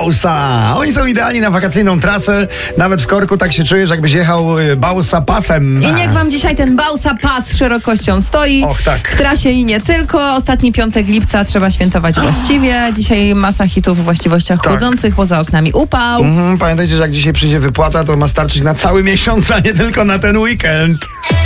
Bausa. Oni są idealni na wakacyjną trasę. Nawet w korku tak się czujesz, jakbyś jechał Bausa pasem. I niech wam dzisiaj ten Bausa pas szerokością stoi. Och, tak. W trasie i nie tylko. Ostatni piątek lipca trzeba świętować właściwie. Dzisiaj masa hitów w właściwościach chłodzących, poza oknami upał. Pamiętajcie, że jak dzisiaj przyjdzie wypłata, to ma starczyć na cały miesiąc, a nie tylko na ten weekend.